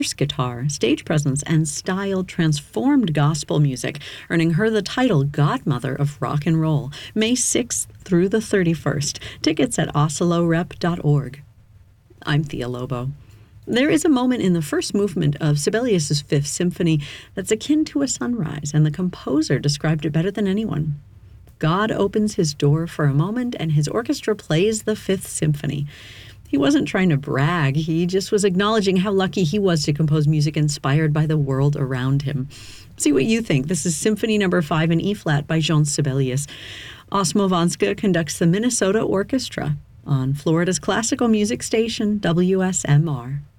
guitar, stage presence, and style transformed gospel music, earning her the title Godmother of Rock and Roll, May 6th through the 31st. Tickets at oscillorep.org. I'm Thea Lobo. There is a moment in the first movement of Sibelius's Fifth Symphony that's akin to a sunrise, and the composer described it better than anyone. God opens his door for a moment, and his orchestra plays the Fifth Symphony. He wasn't trying to brag, he just was acknowledging how lucky he was to compose music inspired by the world around him. See what you think. This is Symphony No. 5 in E-flat by Jean Sibelius. Osmo Vanska conducts the Minnesota Orchestra on Florida's classical music station, WSMR.